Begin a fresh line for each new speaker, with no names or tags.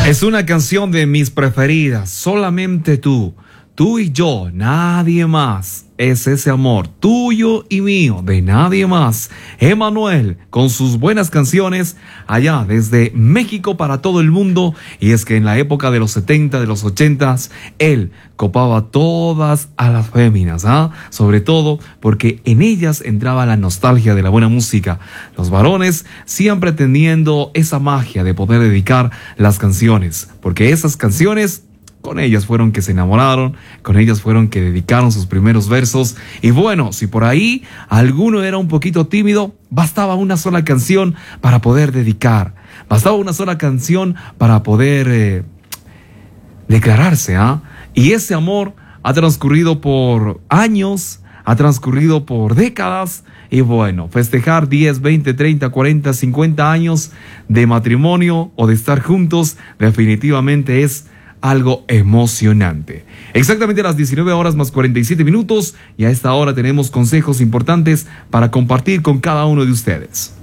Es una canción de mis preferidas, solamente tú y yo, nadie más. Es ese amor tuyo y mío, de nadie más. Emanuel, con sus buenas canciones, allá desde México para todo el mundo. Y es que en la época de los 70, de los 80, él copaba todas a las féminas, sobre todo porque en ellas entraba la nostalgia de la buena música. Los varones siempre teniendo esa magia de poder dedicar las canciones, porque esas canciones, con ellas fueron que se enamoraron, con ellas fueron que dedicaron sus primeros versos. Y bueno, si por ahí alguno era un poquito tímido, bastaba una sola canción para poder dedicar. Bastaba una sola canción para poder declararse. Y ese amor ha transcurrido por años, ha transcurrido por décadas. Y bueno, festejar 10, 20, 30, 40, 50 años de matrimonio o de estar juntos definitivamente es algo emocionante. Exactamente a las 19 horas más 47 minutos y a esta hora tenemos consejos importantes para compartir con cada uno de ustedes.